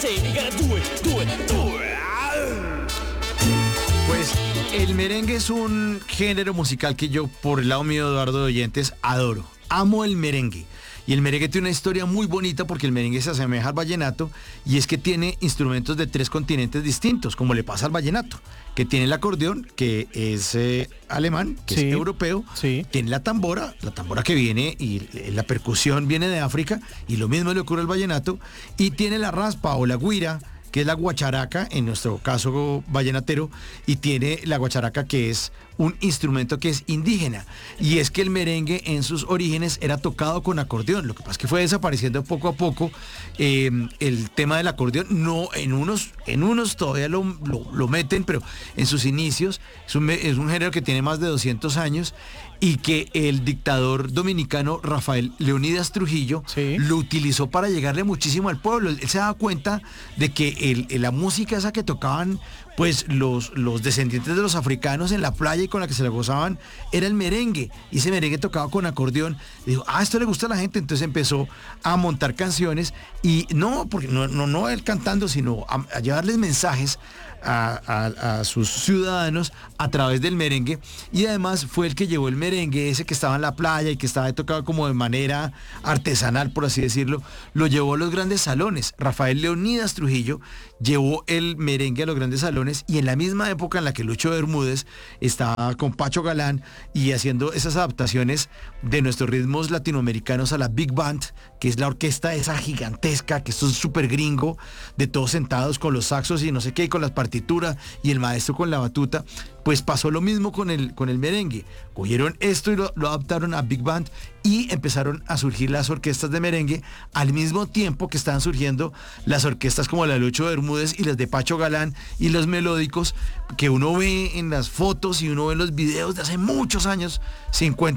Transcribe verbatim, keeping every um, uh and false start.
say it. You gotta do it, do it, do it. Pues el merengue es un género musical que yo, por el lado mío, Eduardo de Oyentes, adoro. Amo el merengue. Y el merengue tiene una historia muy bonita porque el merengue se asemeja al vallenato y es que tiene instrumentos de tres continentes distintos, como le pasa al vallenato, que tiene el acordeón, que es eh, alemán, que Sí, es europeo, sí. tiene la tambora, la tambora que viene y la percusión viene de África y lo mismo le ocurre al vallenato, y tiene la raspa o la guira, que es la guacharaca, en nuestro caso vallenatero, y tiene la guacharaca, que es un instrumento que es indígena. Y es que el merengue en sus orígenes era tocado con acordeón. Lo que pasa es que fue desapareciendo poco a poco eh, el tema del acordeón. No, en unos, en unos todavía lo, lo, lo meten, pero en sus inicios es un, es un género que tiene más de doscientos años y que el dictador dominicano Rafael Leónidas Trujillo Sí. lo utilizó para llegarle muchísimo al pueblo. Él se daba cuenta de que el, la música esa que tocaban pues los, los descendientes de los africanos en la playa y con la que se la gozaban era el merengue, y ese merengue tocaba con acordeón. Y dijo, ah, esto le gusta a la gente, entonces empezó a montar canciones, y no, porque no, no, no él cantando, sino a, a llevarles mensajes a, a, a sus ciudadanos a través del merengue, y además fue el que llevó el merengue ese que estaba en la playa y que estaba tocado como de manera artesanal, por así decirlo, lo llevó a los grandes salones. Rafael Leónidas Trujillo llevó el merengue a los grandes salones, y en la misma época en la que Lucho Bermúdez estaba con Pacho Galán y haciendo esas adaptaciones de nuestros ritmos latinoamericanos a la Big Band, que es la orquesta esa gigantesca, que esto es súper gringo, de todos sentados con los saxos y no sé qué, y con las partituras, y el maestro con la batuta. Pues pasó lo mismo con el, con el merengue. Cogieron esto y lo, lo adaptaron a Big Band, y empezaron a surgir las orquestas de merengue al mismo tiempo que estaban surgiendo las orquestas como la de Lucho Bermúdez y las de Pacho Galán y los melódicos que uno ve en las fotos y uno ve en los videos de hace muchos años, cincuenta